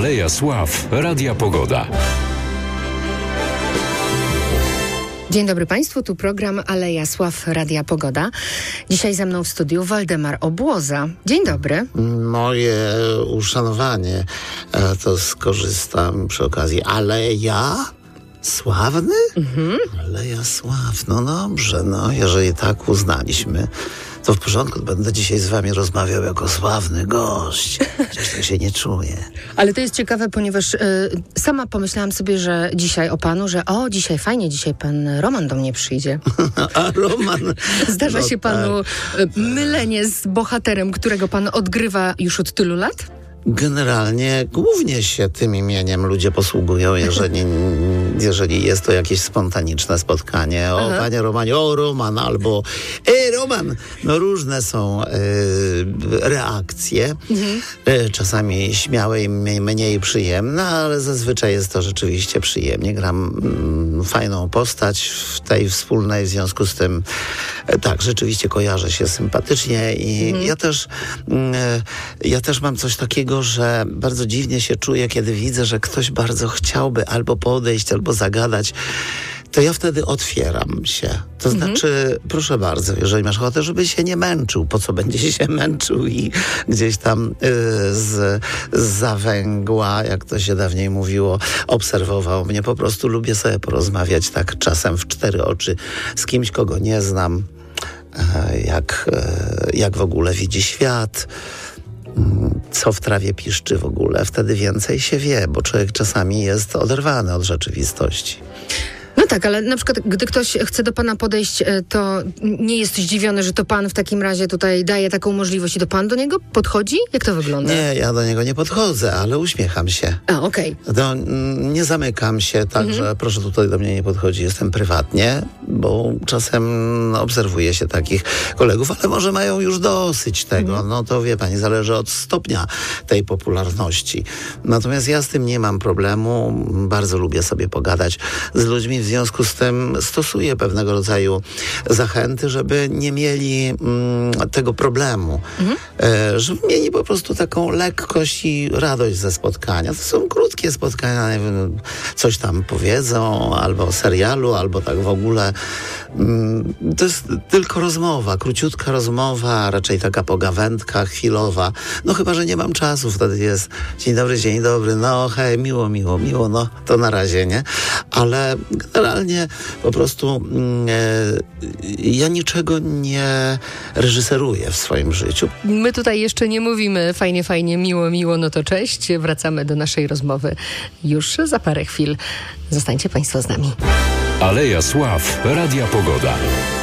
Aleja Sław, Radia Pogoda. Dzień dobry Państwu, tu program Aleja Sław, Radia Pogoda. Dzisiaj ze mną w studiu Waldemar Obłoza. Dzień dobry. Moje uszanowanie, to skorzystam przy okazji. Aleja Sławny? Aleja Sław, no dobrze, jeżeli tak uznaliśmy, to w porządku, będę dzisiaj z wami rozmawiał jako sławny gość. Chociaż tak się nie czuję. Ale to jest ciekawe, ponieważ sama pomyślałam sobie, że dzisiaj o panu, że dzisiaj fajnie, dzisiaj pan Roman do mnie przyjdzie. A Roman... Zdarza się panu mylenie z bohaterem, którego pan odgrywa już od tylu lat? Generalnie głównie się tym imieniem ludzie posługują, jeżeli jest to jakieś spontaniczne spotkanie. Panie Romanie, Roman, albo Roman. No różne są reakcje. Czasami śmiałe i mniej przyjemne, ale zazwyczaj jest to rzeczywiście przyjemnie. Gram fajną postać w tej wspólnej, w związku z tym tak, rzeczywiście kojarzę się sympatycznie i ja też mam coś takiego, że bardzo dziwnie się czuję, kiedy widzę, że ktoś bardzo chciałby albo podejść, albo zagadać, to ja wtedy otwieram się. To znaczy, proszę bardzo, jeżeli masz ochotę, żeby się nie męczył, po co będzie się męczył i gdzieś tam z zawęgła, jak to się dawniej mówiło, obserwował mnie. Po prostu lubię sobie porozmawiać tak czasem w 4 oczy z kimś, kogo nie znam, jak w ogóle widzi świat, co w trawie piszczy w ogóle. Wtedy więcej się wie, bo człowiek czasami jest oderwany od rzeczywistości. No tak, ale na przykład, gdy ktoś chce do pana podejść, to nie jest zdziwiony, że to pan w takim razie tutaj daje taką możliwość i to pan do niego podchodzi? Jak to wygląda? Nie, ja do niego nie podchodzę, ale uśmiecham się. Okej. Nie zamykam się tak, że proszę tutaj do mnie nie podchodzi, jestem prywatnie, bo czasem obserwuję się takich kolegów, ale może mają już dosyć tego. No to wie pani, zależy od stopnia tej popularności. Natomiast ja z tym nie mam problemu, bardzo lubię sobie pogadać z ludźmi, w związku z tym stosuję pewnego rodzaju zachęty, żeby nie mieli tego problemu. Żeby mieli po prostu taką lekkość i radość ze spotkania. To są krótkie spotkania, nie wiem, coś tam powiedzą, albo o serialu, albo tak w ogóle. To jest tylko rozmowa, króciutka rozmowa, raczej taka pogawędka chwilowa. No chyba, że nie mam czasu, wtedy jest dzień dobry, no hej, miło, no to na razie, nie? Ale generalnie po prostu ja niczego nie reżyseruję w swoim życiu. My tutaj jeszcze nie mówimy fajnie, miło, no to cześć. Wracamy do naszej rozmowy już za parę chwil. Zostańcie Państwo z nami. Aleja Sław, Radia Pogoda.